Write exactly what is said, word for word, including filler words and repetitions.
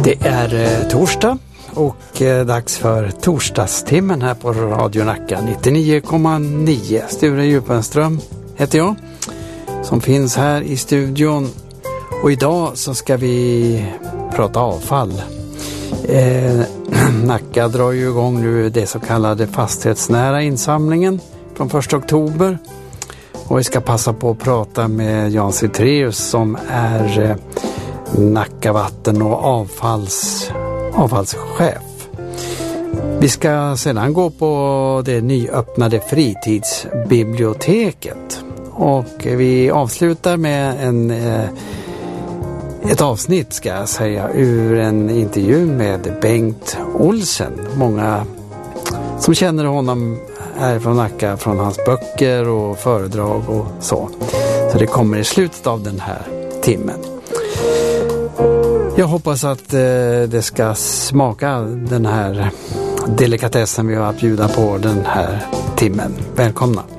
Det är eh, torsdag och eh, dags för torsdagstimmen här på Radio Nacka nittionio komma nio. Sture Djupenström heter jag som finns här i studion, och idag så ska vi prata avfall. Eh, Nacka drar ju igång nu det så kallade fastighetsnära insamlingen från första oktober, och vi ska passa på att prata med Jan Citreus som är eh, Nacka vatten- och avfalls, avfallschef. Vi ska sedan gå på det nyöppnade fritidsbiblioteket, och vi avslutar med en, eh, ett avsnitt ska jag säga ur en intervju med Bengt Olsen. Många som känner honom här från Nacka från hans böcker och föredrag och så. Så det kommer i slutet av den här timmen. Jag hoppas att eh, det ska smaka den här delikatessen vi har att bjuda på den här timmen. Välkomna!